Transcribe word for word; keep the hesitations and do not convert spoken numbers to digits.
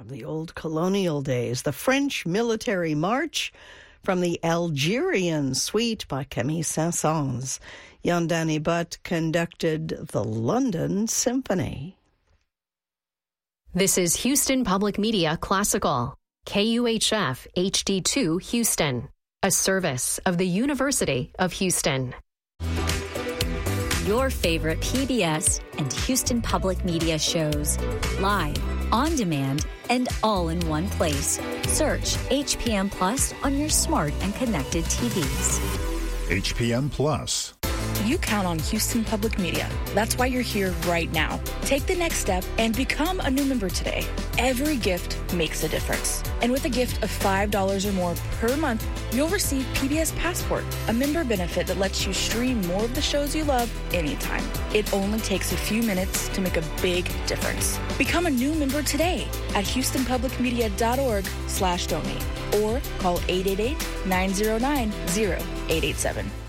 from the old colonial days, the French Military March from the Algerian Suite by Camille Saint-Saëns. Yandani Butt conducted the London Symphony. This is Houston Public Media Classical, K U H F H D two Houston, a service of the University of Houston. Your favorite P B S and Houston Public Media shows, live, on demand, and all in one place. Search H P M Plus on your smart and connected T Vs. H P M Plus. You count on Houston Public Media. That's why you're here right now. Take the next step and become a new member today. Every gift makes a difference. And with a gift of five dollars or more per month, you'll receive P B S Passport, a member benefit that lets you stream more of the shows you love anytime. It only takes a few minutes to make a big difference. Become a new member today at houstonpublicmedia.org slash donate or call eight eight eight, nine zero nine, zero eight eight seven.